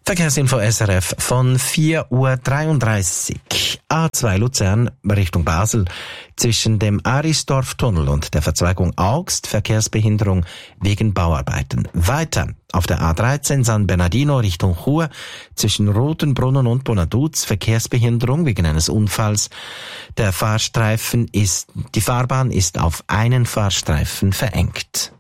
Verkehrsinfo SRF von 4:33 Uhr. A2 Luzern Richtung Basel. Zwischen dem Arisdorf-Tunnel und der Verzweigung Augst Verkehrsbehinderung wegen Bauarbeiten. Weiter auf der A13 San Bernardino Richtung Chur. Zwischen Rotenbrunnen und Bonaduz Verkehrsbehinderung wegen eines Unfalls. Die Fahrbahn ist auf einen Fahrstreifen verengt.